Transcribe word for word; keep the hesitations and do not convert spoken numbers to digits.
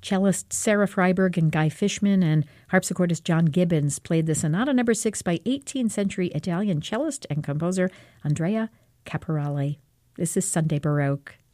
Cellist Sarah Freiberg and Guy Fishman and harpsichordist John Gibbons played the Sonata Number Six by eighteenth century Italian cellist and composer Andrea Caporale. This is Sunday Baroque.